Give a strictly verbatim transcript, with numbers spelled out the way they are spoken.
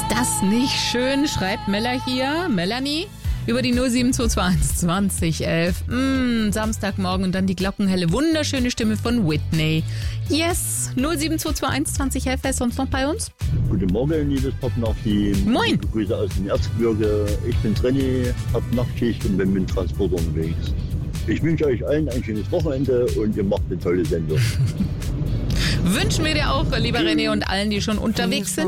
das nicht schön, schreibt Mella hier, Melanie, über die null sieben zwei zwei eins zwanzig elf. Mm, Samstagmorgen und dann die glockenhelle, wunderschöne Stimme von Whitney. Yes, null sieben zwei zwei eins zwanzig elf, wer ist sonst noch bei uns? Guten Morgen, liebes Pop-Nachteam. Moin. Grüße aus dem Erzgebirge. Ich bin René, hab Nachtschicht und bin mit dem Transporter unterwegs. Ich wünsche euch allen ein schönes Wochenende und ihr macht eine tolle Sendung. Wünschen wir dir auch, lieber René, und allen, die schon unterwegs sind.